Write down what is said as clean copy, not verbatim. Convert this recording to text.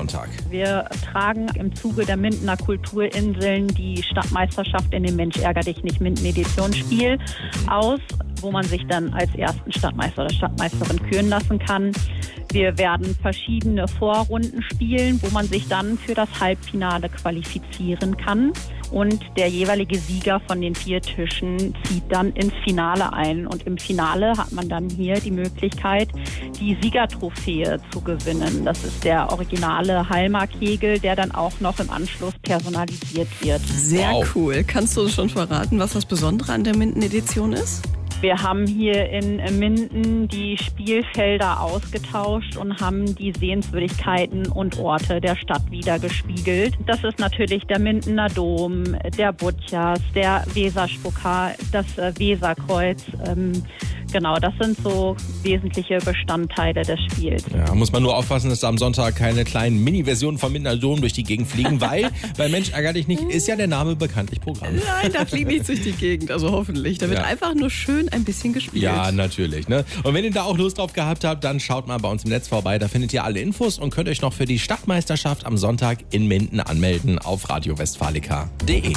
Sonntag? Wir tragen im Zuge der Mindener Kulturinseln die Stadtmeisterschaft in dem Mensch ärger dich nicht Minden-Editionsspiel aus, wo man sich dann als ersten Stadtmeister oder Stadtmeisterin küren lassen kann. Wir werden verschiedene Vorrunden spielen, wo man sich dann für das Halbfinale qualifizieren kann. Und der jeweilige Sieger von den 4 Tischen zieht dann ins Finale ein. Und im Finale hat man dann hier die Möglichkeit, die Siegertrophäe zu gewinnen. Das ist der originale Hallmark-Kegel, der dann auch noch im Anschluss personalisiert wird. Sehr cool. Kannst du uns schon verraten, was das Besondere an der Minden-Edition ist? Wir haben hier in Minden die Spielfelder ausgetauscht und haben die Sehenswürdigkeiten und Orte der Stadt wiedergespiegelt. Das ist natürlich der Mindener Dom, der Butjas, der Weserspucker, das Weserkreuz. Genau, das sind so wesentliche Bestandteile des Spiels. Ja, muss man nur aufpassen, dass da am Sonntag keine kleinen Mini-Versionen vom Mindener Dom durch die Gegend fliegen, weil bei Mensch ärger dich nicht ist ja der Name bekanntlich Programm. Nein, da fliegt nichts durch die Gegend, also hoffentlich. Da wird einfach nur schön ein bisschen gespielt. Ja, natürlich. Ne? Und wenn ihr da auch Lust drauf gehabt habt, dann schaut mal bei uns im Netz vorbei. Da findet ihr alle Infos und könnt euch noch für die Stadtmeisterschaft am Sonntag in Minden anmelden auf radiowestfalica.de.